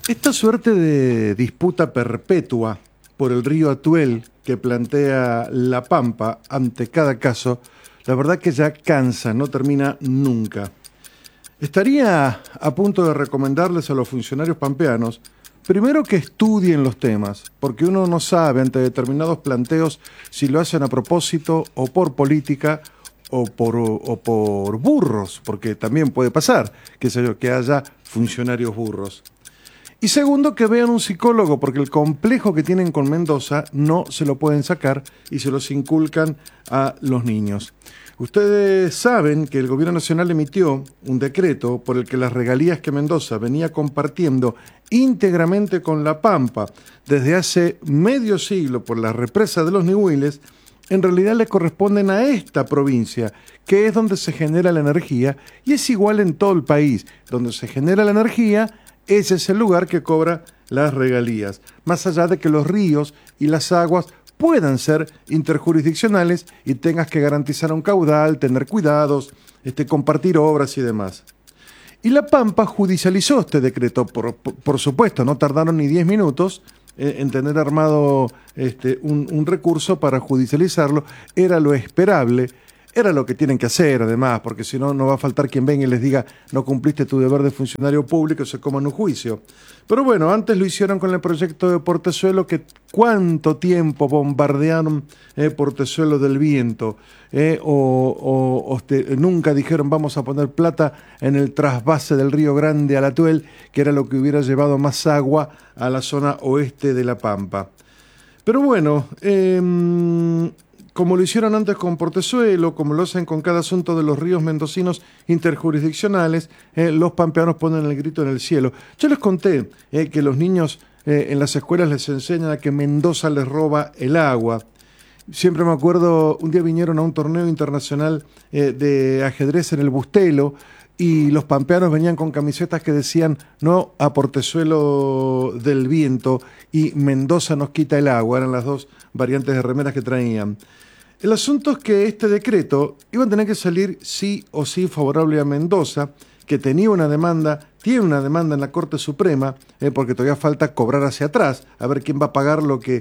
Esta suerte de disputa perpetua por el río Atuel que plantea La Pampa ante cada caso, la verdad que ya cansa, no termina nunca. Estaría a punto de recomendarles a los funcionarios pampeanos, primero que estudien los temas, porque uno no sabe ante determinados planteos si lo hacen a propósito o por política o por burros, porque también puede pasar, qué sé yo, que haya funcionarios burros. Y segundo, que vean un psicólogo, porque el complejo que tienen con Mendoza no se lo pueden sacar y se los inculcan a los niños. Ustedes saben que el Gobierno Nacional emitió un decreto por el que las regalías que Mendoza venía compartiendo íntegramente con La Pampa desde hace medio siglo por la represa de los Nihuiles, en realidad le corresponden a esta provincia, que es donde se genera la energía, y es igual en todo el país. Donde se genera la energía, ese es el lugar que cobra las regalías, más allá de que los ríos y las aguas puedan ser interjurisdiccionales y tengas que garantizar un caudal, tener cuidados, compartir obras y demás. Y La Pampa judicializó este decreto, por supuesto, no tardaron ni 10 minutos en tener armado un recurso para judicializarlo, era lo esperable. Era lo que tienen que hacer, además, porque si no, no va a faltar quien venga y les diga no cumpliste tu deber de funcionario público, se coman un juicio. Pero bueno, antes lo hicieron con el proyecto de Portezuelo, que cuánto tiempo bombardearon Portezuelo del Viento. Nunca dijeron vamos a poner plata en el trasvase del Río Grande al Atuel, que era lo que hubiera llevado más agua a la zona oeste de La Pampa. Pero bueno, como lo hicieron antes con Portezuelo, como lo hacen con cada asunto de los ríos mendocinos interjurisdiccionales, los pampeanos ponen el grito en el cielo. Yo les conté que los niños en las escuelas les enseñan a que Mendoza les roba el agua. Siempre me acuerdo, un día vinieron a un torneo internacional de ajedrez en el Bustelo, y los pampeanos venían con camisetas que decían no a Portezuelo del Viento y Mendoza nos quita el agua, eran las dos variantes de remeras que traían. El asunto es que este decreto iba a tener que salir sí o sí favorable a Mendoza, que tiene una demanda en la Corte Suprema, porque todavía falta cobrar hacia atrás, a ver quién va a pagar lo que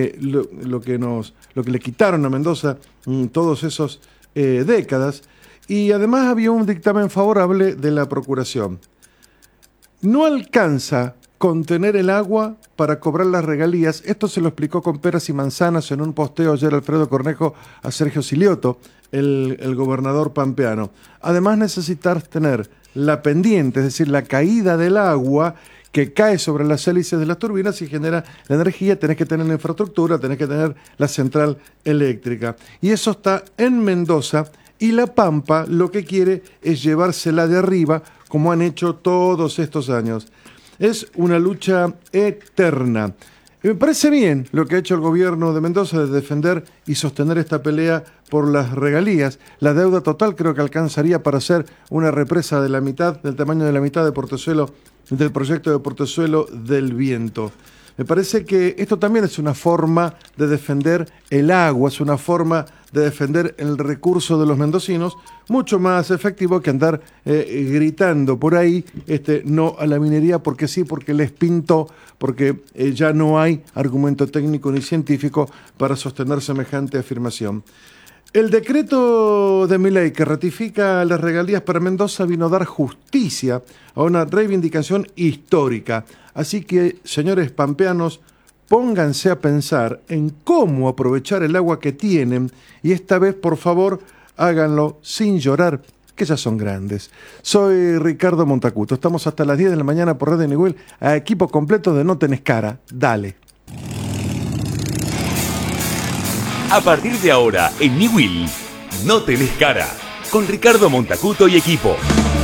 le quitaron a Mendoza todos esos décadas. Y además había un dictamen favorable de la Procuración. No alcanza contener el agua para cobrar las regalías. Esto se lo explicó con peras y manzanas en un posteo ayer Alfredo Cornejo a Sergio Silioto, el gobernador pampeano. Además necesitas tener la pendiente, es decir, la caída del agua que cae sobre las hélices de las turbinas y genera la energía. Tenés que tener la infraestructura, tenés que tener la central eléctrica. Y eso está en Mendoza. Y La Pampa lo que quiere es llevársela de arriba, como han hecho todos estos años. Es una lucha eterna. Y me parece bien lo que ha hecho el gobierno de Mendoza de defender y sostener esta pelea por las regalías. La deuda total creo que alcanzaría para hacer una represa de la mitad, del tamaño de la mitad de Portezuelo, del proyecto de Portezuelo del Viento. Me parece que esto también es una forma de defender el agua, es una forma de defender el recurso de los mendocinos, mucho más efectivo que andar gritando por ahí no a la minería porque sí, porque les pintó, porque ya no hay argumento técnico ni científico para sostener semejante afirmación. El decreto de Milei que ratifica las regalías para Mendoza vino a dar justicia a una reivindicación histórica. Así que, señores pampeanos, pónganse a pensar en cómo aprovechar el agua que tienen y esta vez, por favor, háganlo sin llorar, que ya son grandes. Soy Ricardo Montacuto. Estamos hasta las 10 de la mañana por Radio Nihuel, a equipo completo de No Tenés Cara. Dale. A partir de ahora, en Nihuil, No Tenés Cara, con Ricardo Montacuto y equipo.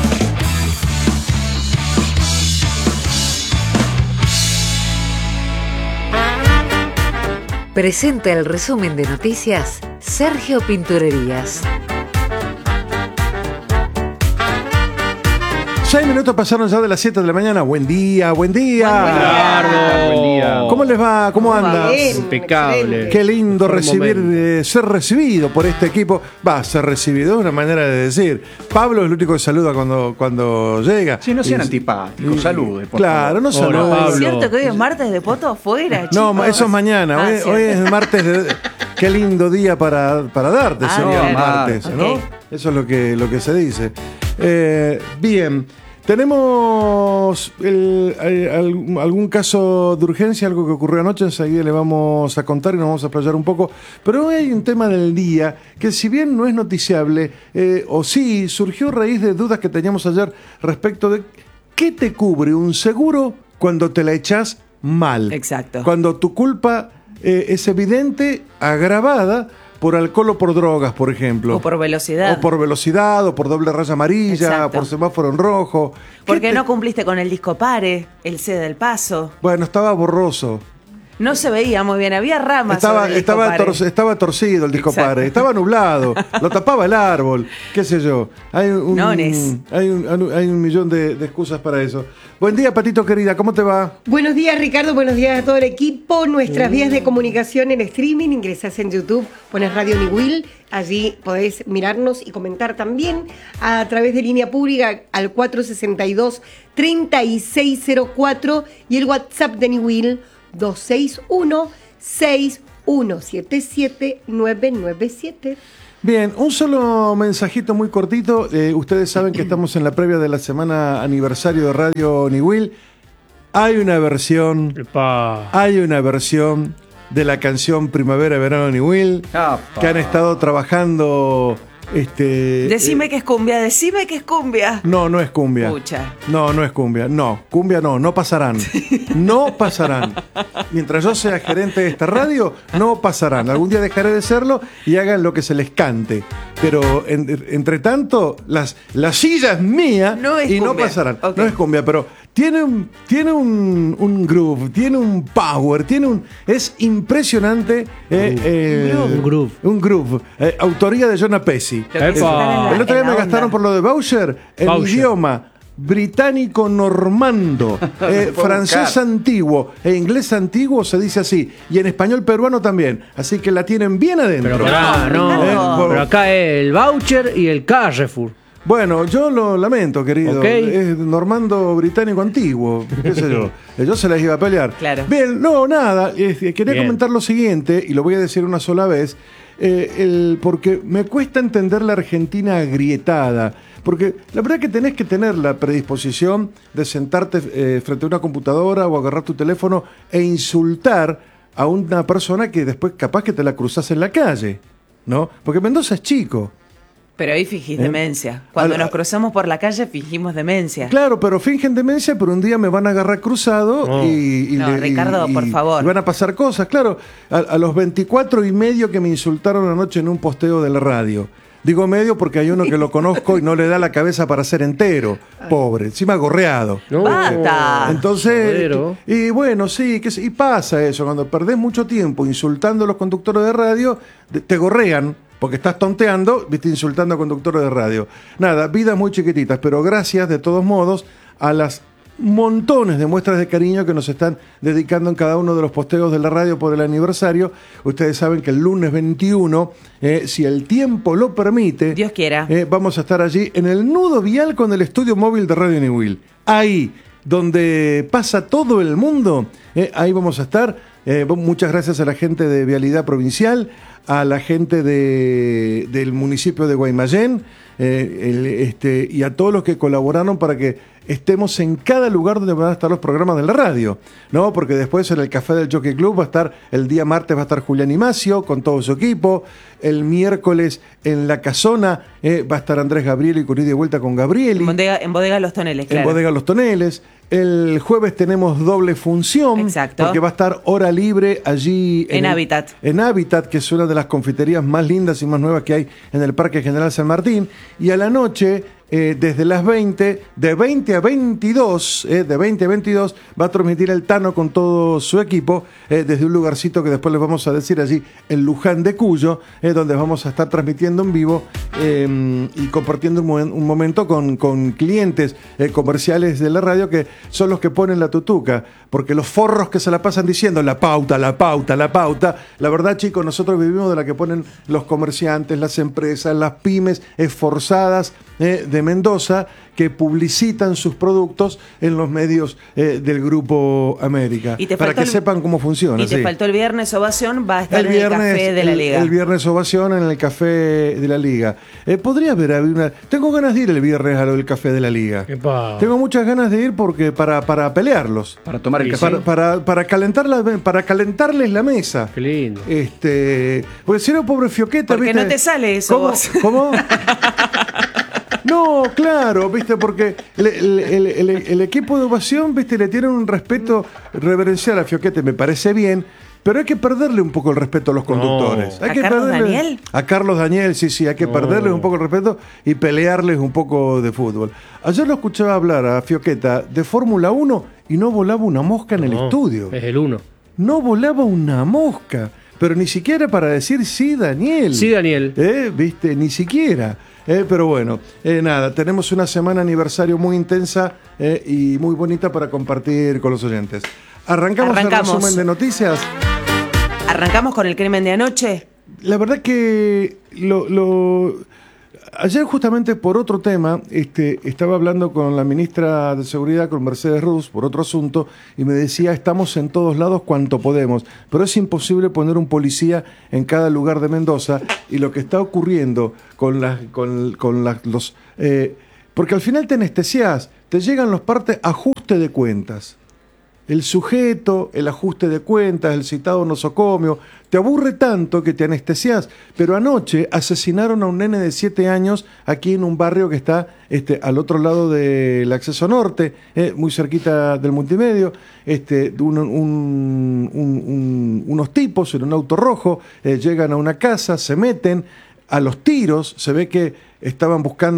Presenta el resumen de noticias Sergio Pinturerías. 6 minutos pasaron ya de las 7 de la mañana. Buen día, buen día. Buen día. ¿Cómo les va? ¿Cómo anda? Bien, Impecable. Qué lindo Buen recibir, momento. ser recibido por este equipo. Ser recibido es una manera de decir. Pablo es el único que saluda cuando llega. Sí, no sean Y- antipáticos, salude, por Claro, favor. no Hola, saluda. Pablo. ¿Es cierto que hoy es martes de poto afuera, No, chicos? eso es mañana. Ah, Hoy cierto. es martes. Qué lindo día para darte, Ah, sería bien. martes, ¿no? Ok. Eso es lo que se dice. Bien, tenemos algún caso de urgencia, algo que ocurrió anoche, enseguida le vamos a contar y nos vamos a explayar un poco. Pero hoy hay un tema del día que, si bien no es noticiable, o sí, surgió a raíz de dudas que teníamos ayer respecto de qué te cubre un seguro cuando te la echás mal. Exacto. Cuando tu culpa es evidente, agravada por alcohol o por drogas, por ejemplo. O por velocidad. O por velocidad, o por doble raya amarilla, Exacto. por semáforo en rojo. Porque ¿Qué te- no cumpliste con el disco pare, el C del paso. Bueno, estaba borroso. No se veía muy bien, había ramas sobre el disco pare. Estaba torcido el disco Exacto. pare, estaba nublado, lo tapaba el árbol, qué sé yo. Hay un millón de excusas para eso. Buen día, Patito querida, ¿cómo te va? Buenos días, Ricardo. Buenos días a todo el equipo. Nuestras vías de comunicación en streaming. Ingresás en YouTube, pones Radio Niwil. Allí podés mirarnos y comentar también a través de línea pública al 462-3604 y el WhatsApp de Niwil 261-6177-997. Bien, un solo mensajito muy cortito. Ustedes saben que estamos en la previa de la semana aniversario de Radio Niwil. Hay una versión de la canción Primavera, Verano Niwil que han estado trabajando. Decime que es cumbia, decime que es cumbia. No es cumbia. Pucha. No es cumbia. No, cumbia no pasarán. No pasarán. Mientras yo sea gerente de esta radio, no pasarán. Algún día dejaré de serlo y hagan lo que se les cante. Pero entre tanto, la silla es mía No es y no cumbia. pasarán. Ok. No es cumbia, pero tiene un groove, tiene un power, es impresionante. Un groove. Autoría de Jonah Pesci. Lo que es estar en la- El otro día en la me gastaron onda. por lo de Bowser en Bowser. idioma británico normando, francés antiguo e inglés antiguo se dice así, y en español peruano también, así que la tienen bien adentro. Pero pará, No, pero acá es el voucher y el Carrefour. Bueno, yo lo lamento, querido. Ok. Es normando británico antiguo, qué sé yo. Yo se las iba a pelear. Claro. Bien, no, nada. Quería Bien. comentar lo siguiente, y lo voy a decir una sola vez, porque me cuesta entender la Argentina agrietada. Porque la verdad que tenés que tener la predisposición de sentarte frente a una computadora o agarrar tu teléfono e insultar a una persona que después capaz que te la cruzás en la calle, ¿no? Porque Mendoza es chico. Pero ahí fingís demencia. Cuando nos cruzamos por la calle fingimos demencia. Claro, pero fingen demencia, pero un día me van a agarrar cruzado No. No, Ricardo, por favor. y van a pasar cosas. Claro, a los 24 y medio que me insultaron anoche en un posteo de la radio. Digo medio porque hay uno que lo conozco y no le da la cabeza para ser entero. Pobre, encima gorreado. No. ¡Basta! Entonces, Jodero. y bueno, sí, y pasa eso. Cuando perdés mucho tiempo insultando a los conductores de radio, te gorrean. Porque estás tonteando, viste, insultando a conductores de radio. Nada, vidas muy chiquititas, pero gracias de todos modos a las montones de muestras de cariño que nos están dedicando en cada uno de los posteos de la radio por el aniversario. Ustedes saben que el lunes 21, si el tiempo lo permite, Dios quiera. vamos a estar allí en el nudo vial con el estudio móvil de Radio Niwil. Ahí, donde pasa todo el mundo, ahí vamos a estar. Muchas gracias a la gente de Vialidad Provincial, a la gente del municipio de Guaymallén y a todos los que colaboraron para que estemos en cada lugar donde van a estar los programas de la radio, ¿no? Porque después en el Café del Jockey Club va a estar, el día martes va a estar Julián Imacio con todo su equipo, el miércoles en La Casona va a estar Andrés Gabrieli y con ida y vuelta con Gabrieli. En bodega Los Toneles, claro. En Bodega Los Toneles. El jueves tenemos doble función. Exacto. Porque va a estar Hora Libre allí. En Hábitat. En Hábitat, que es una de las confiterías más lindas y más nuevas que hay en el Parque General San Martín. Y a la noche, desde las 20, de 20 a 22, de 20 a 22, va a transmitir el Tano con todo su equipo, desde un lugarcito que después les vamos a decir allí, el Luján de Cuyo, donde vamos a estar transmitiendo en vivo y compartiendo un momento con clientes comerciales de la radio que son los que ponen la tutuca, porque los forros que se la pasan diciendo la pauta, la pauta, la pauta, la verdad, chicos, nosotros vivimos de la que ponen los comerciantes, las empresas, las pymes esforzadas de Mendoza, que publicitan sus productos en los medios del Grupo América, para que sepan cómo funciona. Y te faltó el viernes ovación, va a estar en el Café de la Liga. El viernes ovación en el Café de la Liga. Podría haber una... Tengo ganas de ir el viernes a lo del Café de la Liga. Epa. Tengo muchas ganas de ir porque para pelearlos. Para tomar el café. Para calentarles la mesa. Qué lindo. Porque si no, pobre Fioqueta... Porque ¿viste? no te sale eso vos. ¿Cómo? No, claro, viste, porque el equipo de ovación, viste, le tiene un respeto reverencial a Fioquete, me parece bien, pero hay que perderle un poco el respeto a los conductores. ¿A Carlos Daniel? A Carlos Daniel, sí, hay que perderles un poco el respeto y pelearles un poco de fútbol. Ayer lo escuchaba hablar a Fioqueta de Fórmula 1 y no volaba una mosca en el estudio. Es el 1. No volaba una mosca, pero ni siquiera para decir sí, Daniel. Sí, Daniel. Viste, ni siquiera. Pero bueno, nada, tenemos una semana aniversario muy intensa y muy bonita para compartir con los oyentes. Arrancamos el resumen de noticias. ¿Arrancamos con el crimen de anoche? La verdad que ayer justamente por otro tema estaba hablando con la ministra de Seguridad, con Mercedes Ruz, por otro asunto, y me decía, estamos en todos lados cuanto podemos, pero es imposible poner un policía en cada lugar de Mendoza, y lo que está ocurriendo porque al final te anestesiás, te llegan los partes ajuste de cuentas. El sujeto, el ajuste de cuentas, el citado nosocomio, te aburre tanto que te anestesiás. Pero anoche asesinaron a un nene de 7 años aquí en un barrio que está al otro lado del acceso norte, muy cerquita del multimedio. Unos tipos en un auto rojo llegan a una casa, se meten a los tiros, se ve que estaban buscando